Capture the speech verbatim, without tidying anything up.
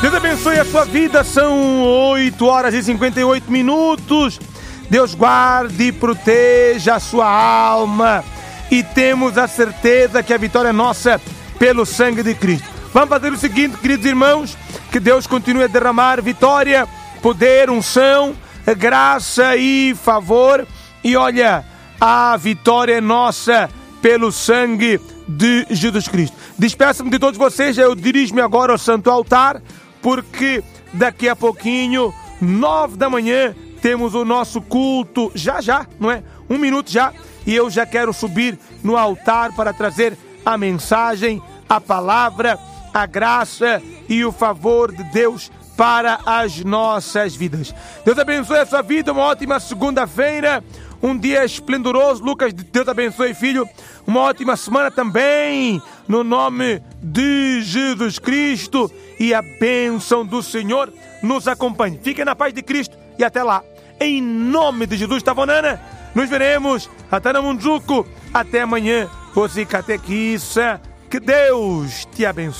Deus abençoe a sua vida. São oito horas e cinquenta e oito minutos. Deus guarde e proteja a sua alma. E temos a certeza que a vitória é nossa pelo sangue de Cristo. Vamos fazer o seguinte, queridos irmãos, que Deus continue a derramar vitória, poder, unção, graça e favor. E olha, a vitória é nossa pelo sangue de Jesus Cristo. Despeço-me de todos vocês, eu dirijo-me agora ao Santo Altar, porque daqui a pouquinho, nove da manhã, temos o nosso culto, já já, não é? Um minuto já, e eu já quero subir no altar para trazer a mensagem, a palavra, a graça e o favor de Deus para as nossas vidas. Deus abençoe a sua vida, uma ótima segunda-feira, um dia esplendoroso. Lucas, Deus abençoe, filho, uma ótima semana também, no nome de Jesus Cristo, e a bênção do Senhor nos acompanhe. Fiquem na paz de Cristo e até lá. Em nome de Jesus, Tavanana, nos veremos. Até na Munduco. Até amanhã. Você catequista. Que Deus te abençoe.